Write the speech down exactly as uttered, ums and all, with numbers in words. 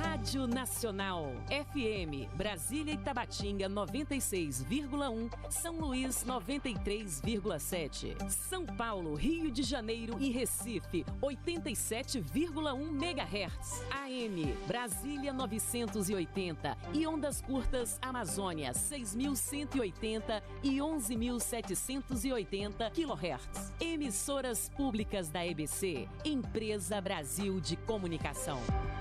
Rádio Nacional, F M, Brasília e Tabatinga noventa e seis vírgula um, São Luís noventa e três vírgula sete, São Paulo, Rio de Janeiro e Recife oitenta e sete vírgula um megahertz, A M, Brasília novecentos e oitenta e ondas curtas Amazônia seis mil cento e oitenta e onze mil setecentos e oitenta quilohertz. Emissoras públicas da E B C, Empresa Brasil de Comunicação.